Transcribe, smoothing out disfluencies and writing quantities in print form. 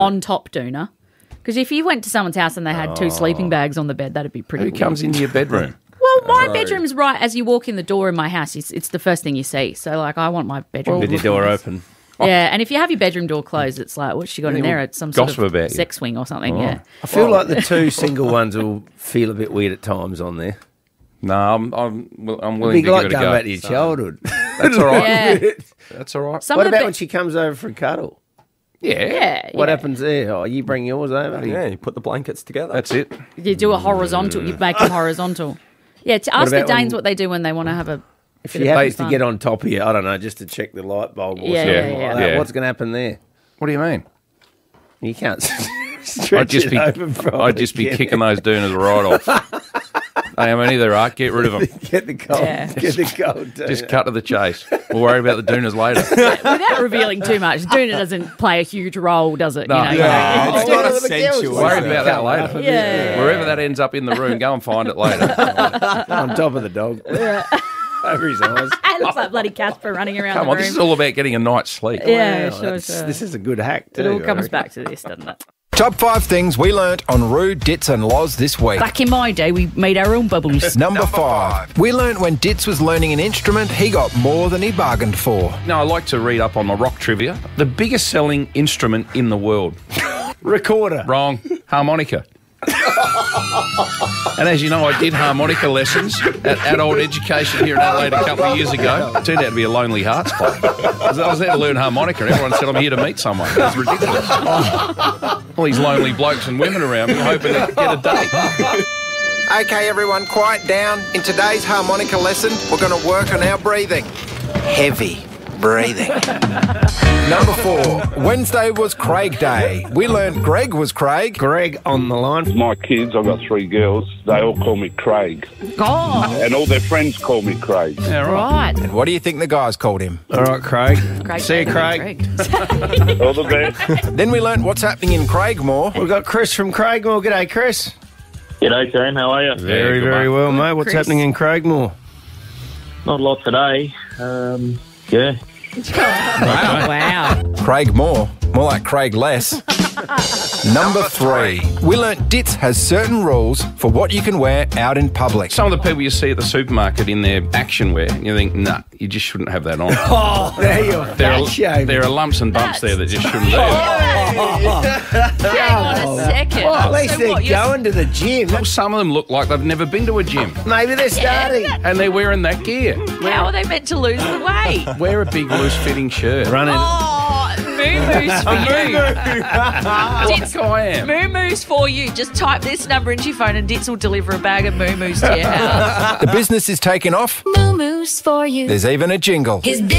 on top doona. Because if you went to someone's house and they had 2 sleeping bags on the bed, that'd be pretty Who weird. comes into your bedroom? Well, my bedroom's right as you walk in the door in my house. It's the first thing you see. So, like, I want my bedroom. With your door open. Yeah, and if you have your bedroom door closed, it's like, what's she got in there? It's some sort Gossip of about you. sex swing or something, yeah. I feel like the 2 single ones will feel a bit weird at times on there. No, I'm willing It'd be to like give it a going go. back to your childhood. That's all right. Yeah. That's all right. Some What of the about when she comes over for a cuddle? Yeah. What happens there? Oh, you bring yours over? Yeah, you put the blankets together. That's it. You do a horizontal. You make them horizontal. Yeah, to ask the about Danes when- what they do when they want to have a. If bit she of happens to fun. get on top of you, I don't know, just to check the light bulb or Yeah, something yeah, like yeah. that, Yeah. what's going to happen there? What do you mean? You can't I'd stretch just it be, open properly. I'd just be kicking those doonas right off. Hey, how many there are? Get rid of them. Get the cold. Yeah. Get the cold. Just cut to the chase. We'll worry about the doonas later. Without revealing too much, Doona doesn't play a huge role, does it? No. You know, No. It's not essential. Worry is it? about that later. Yeah. Wherever that ends up in the room, go and find it later. on top of the dog. Over his eyes. It looks like bloody Casper running around Come the on, room. this is all about getting a night's sleep. Yeah, Wow, sure, sure. This is a good hack too. It all I comes reckon. back to this, doesn't it? Top 5 things we learnt on Roo, Ditz and Loz this week. Back in my day, we made our own bubbles. Number 5. We learnt when Ditz was learning an instrument, he got more than he bargained for. No, I like to read up on my rock trivia. The biggest selling instrument in the world. Recorder. Wrong. Harmonica. And as you know, I did harmonica lessons at Adult Education here in Adelaide a couple of years ago. It turned out to be a Lonely Hearts Club. I was there to learn harmonica, and everyone said I'm here to meet someone. It was ridiculous. All these lonely blokes and women around me hoping to get a date. Okay, everyone, quiet down. In today's harmonica lesson, we're going to work on our breathing. Heavy breathing. Number 4. Wednesday was Craig Day. We learned Greg was Craig. Greg on the line. My kids, I've got 3 girls, they all call me Craig. God. And all their friends call me Craig. Yeah, right. Right. And what do you think the guys called him? All right, Craig. Craig, See you, Craig. All the best. Then we learnt what's happening in Craigmore. We've got Chris from Craigmore. G'day, Chris. G'day, team. How are you? Very, good, very mate. well, mate. What's Chris. happening in Craigmore? Not a lot today. Yeah. Wow. Craigmore, more like Craig less. Number 3. We learnt Ditz has certain rules for what you can wear out in public. Some of the people you see at the supermarket in their action wear, you think, nah, you just shouldn't have that on. Oh, there you are. There are lumps and bumps there that just shouldn't be. Hang on a second. At least So they're what, you're- going to the gym. Well, some of them look like they've never been to a gym, Maybe they're starting. and they're wearing that gear. How are they meant to lose the weight? Wear a big loose-fitting shirt. Running. Oh, moo-moos for you. Like I am. Moo-moos for you. Just type this number into your phone and Ditz will deliver a bag of moo-moos to your house. The business is taking off. Moo moose for you. There's even a jingle. His